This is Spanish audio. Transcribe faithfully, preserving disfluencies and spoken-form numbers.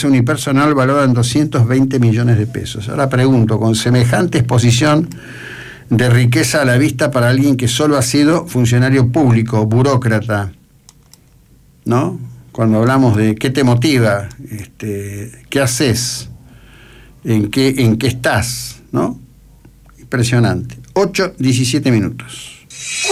empresa unipersonal valorada en doscientos veinte millones de pesos. Ahora pregunto, con semejante exposición de riqueza a la vista para alguien que solo ha sido funcionario público, burócrata, ¿no? Cuando hablamos de qué te motiva, este, qué haces, en qué, en qué estás, ¿no? Impresionante. ocho, diecisiete minutos.